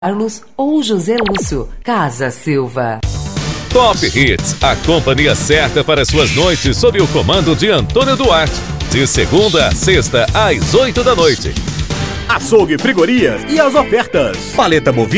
Carlos ou José Lúcio. Casa Silva. Top Hits, a companhia certa para suas noites sob o comando de Antônio Duarte. De segunda a sexta, às 8 da noite. Açougue, frigorias e as ofertas. Paleta bovina